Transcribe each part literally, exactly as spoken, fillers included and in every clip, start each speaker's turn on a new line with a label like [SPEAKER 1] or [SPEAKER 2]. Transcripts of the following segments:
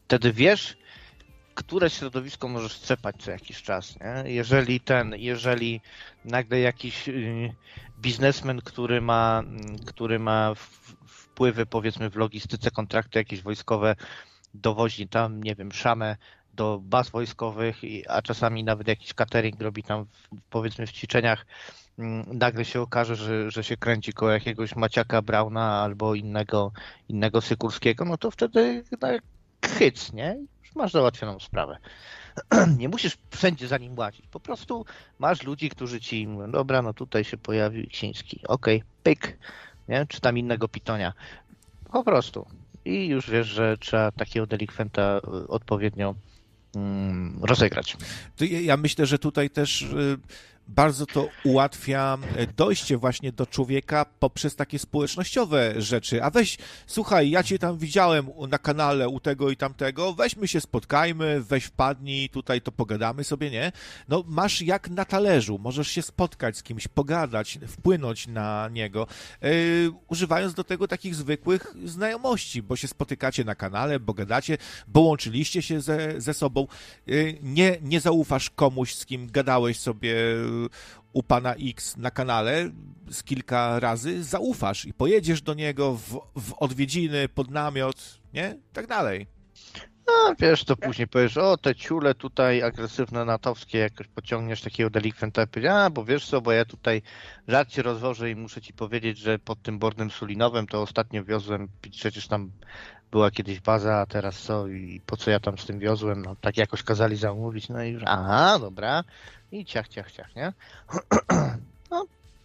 [SPEAKER 1] wtedy wiesz, które środowisko możesz strzepać co jakiś czas, nie? Jeżeli ten, jeżeli nagle jakiś biznesmen, który ma, który ma wpływy powiedzmy w logistyce, kontrakty jakieś wojskowe, dowozi tam, nie wiem, szamę do baz wojskowych, a czasami nawet jakiś catering robi tam powiedzmy w ćwiczeniach, nagle się okaże, że, że się kręci koło jakiegoś Maciaka Brauna albo innego, innego Sykulskiego, no to wtedy no, hyc, nie? Już masz załatwioną sprawę. Nie musisz wszędzie za nim łazić. Po prostu masz ludzi, którzy ci mówią, dobra, no tutaj się pojawił Ksiński, okej, okay, pyk, nie? Czy tam innego Pitonia. Po prostu. I już wiesz, że trzeba takiego delikwenta odpowiednio mm, rozegrać.
[SPEAKER 2] Ja myślę, że tutaj też bardzo to ułatwia dojście właśnie do człowieka poprzez takie społecznościowe rzeczy. A weź, słuchaj, ja cię tam widziałem na kanale u tego i tamtego, weźmy się, spotkajmy, weź wpadnij, tutaj to pogadamy sobie, nie? No masz jak na talerzu, możesz się spotkać z kimś, pogadać, wpłynąć na niego, yy, używając do tego takich zwykłych znajomości, bo się spotykacie na kanale, bo gadacie, bo łączyliście się ze, ze sobą. Yy, nie, nie zaufasz komuś, z kim gadałeś sobie u pana X na kanale z kilka razy, zaufasz i pojedziesz do niego w, w odwiedziny, pod namiot, nie? Tak dalej.
[SPEAKER 1] No wiesz, to później powiesz, o te ciule tutaj agresywne natowskie, jakoś pociągniesz takiego delikwenta i powiesz, a bo wiesz co, bo ja tutaj żart ci rozwożę i muszę ci powiedzieć, że pod tym Bornem Sulinowem to ostatnio wiozłem, przecież tam była kiedyś baza, a teraz co i po co ja tam z tym wiozłem, no tak jakoś kazali zamówić, no i już, aha, dobra, i ciach, ciach, ciach, nie? No.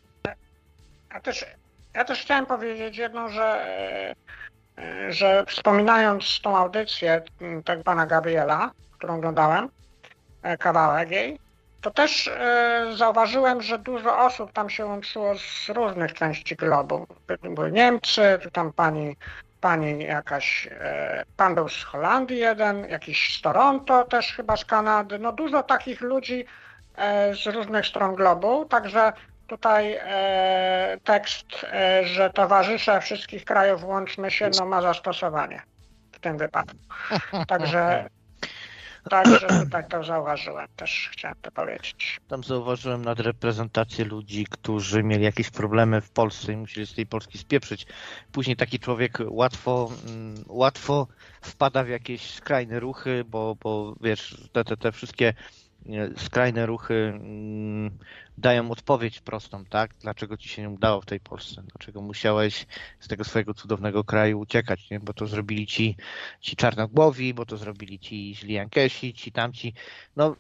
[SPEAKER 3] Ja też, ja też chciałem powiedzieć jedno, że że wspominając tą audycję tak pana Gabriela, którą oglądałem, kawałek jej, to też e, zauważyłem, że dużo osób tam się łączyło z różnych części globu. Były Niemcy, tu tam pani, pani jakaś, e, pan był z Holandii jeden, jakiś z Toronto też chyba z Kanady, no dużo takich ludzi e, z różnych stron globu, także tutaj e, tekst, e, że towarzysze wszystkich krajów łączmy się, no ma zastosowanie w tym wypadku. Także, także tutaj to zauważyłem, też chciałem to powiedzieć.
[SPEAKER 1] Tam zauważyłem nadreprezentację ludzi, którzy mieli jakieś problemy w Polsce i musieli z tej Polski spieprzyć. Później taki człowiek łatwo, łatwo wpada w jakieś skrajne ruchy, bo, bo wiesz, te, te, te wszystkie skrajne ruchy dają odpowiedź prostą, tak? Dlaczego ci się nie udało w tej Polsce? Dlaczego musiałeś z tego swojego cudownego kraju uciekać, nie? Bo to zrobili ci, ci czarnogłowi, bo to zrobili ci źli Jankesi, ci tamci. No,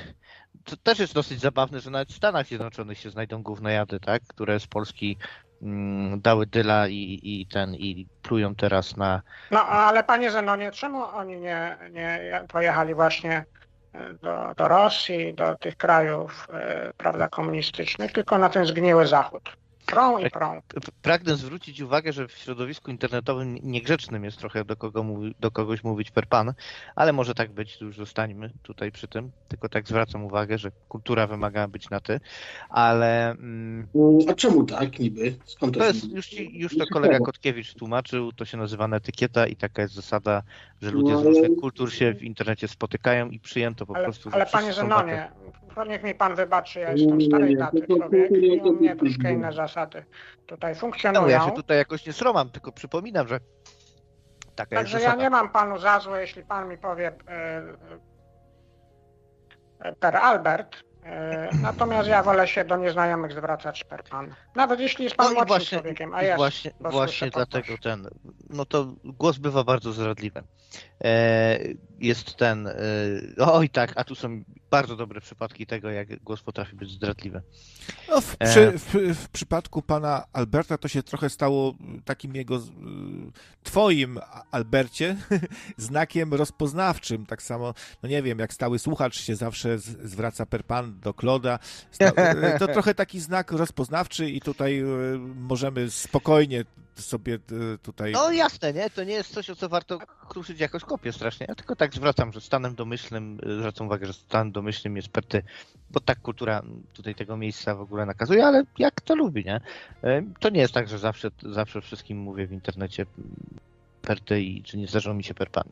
[SPEAKER 1] to też jest dosyć zabawne, że nawet w Stanach Zjednoczonych się znajdą gównojady, tak? Które z Polski mm, dały dyla i, i ten, i plują teraz na...
[SPEAKER 3] No, ale panie Zenonie, czemu oni nie, nie pojechali właśnie do, do Rosji, do tych krajów, e, prawda, komunistycznych, tylko na ten zgniły Zachód. Prą i prą.
[SPEAKER 1] Pragnę zwrócić uwagę, że w środowisku internetowym niegrzecznym jest trochę do, kogo mówi, do kogoś mówić per pan, ale może tak być, już zostańmy tutaj przy tym, tylko tak zwracam uwagę, że kultura wymaga być na ty, ale... Mm,
[SPEAKER 4] a czemu tak niby? Skąd to,
[SPEAKER 1] to jest, już, ci, już to kolega Kotkiewicz tłumaczył, to się nazywa etykieta i taka jest zasada, że ludzie no, ale... z różnych kultur się w internecie spotykają i przyjęto po
[SPEAKER 3] ale,
[SPEAKER 1] prostu...
[SPEAKER 3] Ale panie Zenonie, niech mi pan wybaczy, ja jestem starej daty człowiek i u mnie troszkę inne zasady tutaj funkcjonują.
[SPEAKER 1] No, ja się tutaj jakoś nie sromam, tylko przypominam, że taka
[SPEAKER 3] Także
[SPEAKER 1] jest
[SPEAKER 3] ja
[SPEAKER 1] zasada.
[SPEAKER 3] nie mam panu za złe, jeśli pan mi powie e, e, per Albert, e, natomiast ja wolę się do nieznajomych zwracać per pan. Nawet jeśli jest pan
[SPEAKER 1] no
[SPEAKER 3] młodszym
[SPEAKER 1] właśnie,
[SPEAKER 3] człowiekiem, a jest.
[SPEAKER 1] Właśnie, właśnie dlatego ten, no to głos bywa bardzo zdradliwy. E, jest ten, e, oj tak, a tu są bardzo dobre przypadki tego, jak głos potrafi być zdradliwy.
[SPEAKER 2] No, w, przy, w, w przypadku pana Alberta to się trochę stało takim jego, twoim Albercie, znakiem rozpoznawczym. Tak samo, no nie wiem, jak stały słuchacz się zawsze zwraca per pan do Kloda. To trochę taki znak rozpoznawczy i tutaj możemy spokojnie sobie tutaj...
[SPEAKER 1] No jasne, nie? To nie jest coś, o co warto kruszyć jakoś kopię strasznie. Ja tylko tak zwracam, że stanem domyślnym, zwracam uwagę, że stanem domyślnym jest per ty, bo tak kultura tutaj tego miejsca w ogóle nakazuje, ale jak to lubi, nie? To nie jest tak, że zawsze, zawsze wszystkim mówię w internecie per ty i czy nie zdarzyło mi się per pan.